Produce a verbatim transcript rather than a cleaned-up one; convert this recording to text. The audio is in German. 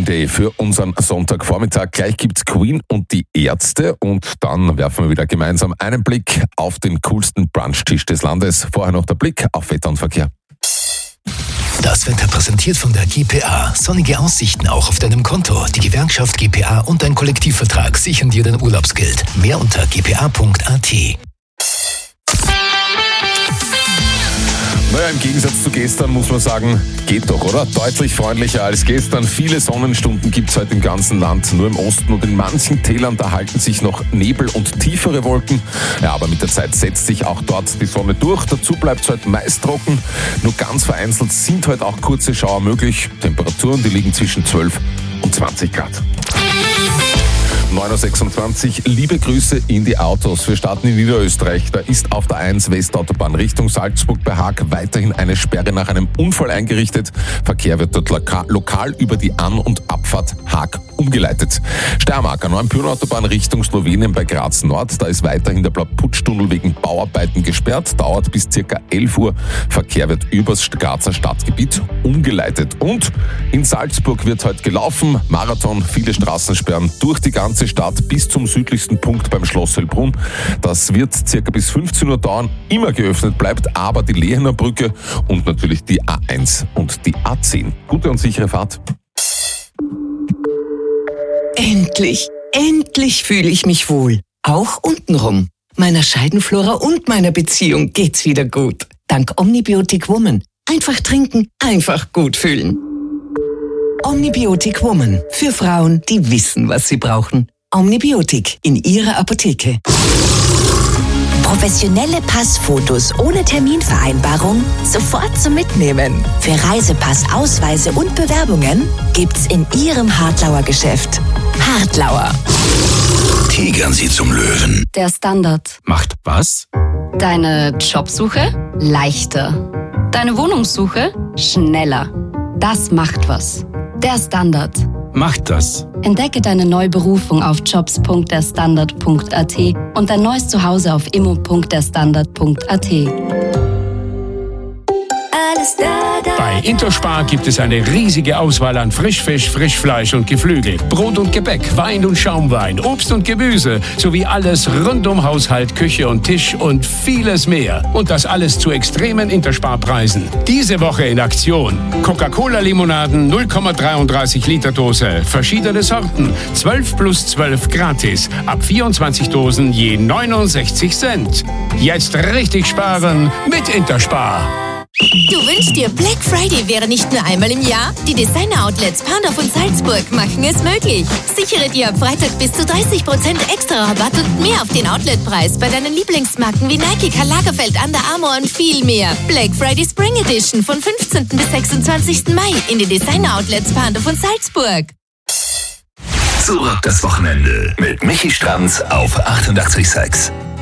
Day für unseren Sonntagvormittag. Gleich gibt's Queen und die Ärzte und dann werfen wir wieder gemeinsam einen Blick auf den coolsten Brunchtisch des Landes. Vorher noch der Blick auf Wetter und Verkehr. Das Wetter präsentiert von der G P A. Sonnige Aussichten auch auf deinem Konto. Die Gewerkschaft G P A und dein Kollektivvertrag sichern dir dein Urlaubsgeld. Mehr unter g p a punkt a t. Naja, im Gegensatz zu gestern muss man sagen, geht doch, oder? Deutlich freundlicher als gestern. Viele Sonnenstunden gibt es heute im ganzen Land. Nur im Osten und in manchen Tälern, da halten sich noch Nebel und tiefere Wolken. Ja, aber mit der Zeit setzt sich auch dort die Sonne durch. Dazu bleibt es heute meist trocken. Nur ganz vereinzelt sind heute auch kurze Schauer möglich. Temperaturen, die liegen zwischen zwölf und zwanzig Grad. neun Uhr sechsundzwanzig, liebe Grüße in die Autos. Wir starten in Niederösterreich. Da ist auf der eins Westautobahn Richtung Salzburg bei Haag weiterhin eine Sperre nach einem Unfall eingerichtet. Verkehr wird dort loka- lokal über die An- und Abfahrt Haag umgeleitet. Steiermark, Neuen-Pyhrn-Autobahn Richtung Slowenien bei Graz Nord. Da ist weiterhin der Blauputschtunnel wegen Bauarbeiten gesperrt. Dauert bis circa elf Uhr. Verkehr wird übers Grazer Stadtgebiet umgeleitet. Und in Salzburg wird heute gelaufen. Marathon, viele Straßensperren durch die ganze Stadt bis zum südlichsten Punkt beim Schloss Hellbrunn. Das wird circa bis fünfzehn Uhr dauern, immer geöffnet bleibt aber die Lehener Brücke und natürlich die A eins und die A zehn. Gute und sichere Fahrt. Endlich, endlich fühle ich mich wohl. Auch untenrum. Meiner Scheidenflora und meiner Beziehung geht's wieder gut. Dank Omnibiotic Woman. Einfach trinken, einfach gut fühlen. Omnibiotic Woman. Für Frauen, die wissen, was sie brauchen. Omnibiotic in Ihrer Apotheke. Professionelle Passfotos ohne Terminvereinbarung sofort zum Mitnehmen. Für Reisepass, Ausweise und Bewerbungen gibt's in Ihrem Hartlauer Geschäft. Hartlauer. Tigern Sie zum Löwen. Der Standard. Macht was? Deine Jobsuche leichter. Deine Wohnungssuche schneller. Das macht was. Der Standard. Macht das. Entdecke deine neue Berufung auf jobs punkt der standard punkt a t und dein neues Zuhause auf immo punkt der standard punkt a t. Bei Interspar gibt es eine riesige Auswahl an Frischfisch, Frischfleisch und Geflügel, Brot und Gebäck, Wein und Schaumwein, Obst und Gemüse sowie alles rund um Haushalt, Küche und Tisch und vieles mehr. Und das alles zu extremen Interspar-Preisen. Diese Woche in Aktion. Coca-Cola-Limonaden null Komma dreiunddreißig Liter Dose, verschiedene Sorten, zwölf plus zwölf gratis, ab vierundzwanzig Dosen je neunundsechzig Cent. Jetzt richtig sparen mit Interspar. Du wünschst dir, Black Friday wäre nicht nur einmal im Jahr? Die Designer-Outlets Pandorf und Salzburg machen es möglich. Sichere dir ab Freitag bis zu dreißig Prozent extra Rabatt und mehr auf den Outletpreis bei deinen Lieblingsmarken wie Nike, Karl Lagerfeld, Under Armour und viel mehr. Black Friday Spring Edition von fünfzehnten bis sechsundzwanzigsten Mai in den Designer-Outlets Pandorf und Salzburg. Zurück das Wochenende mit Michi Stranz auf achtundachtzig Komma sechs.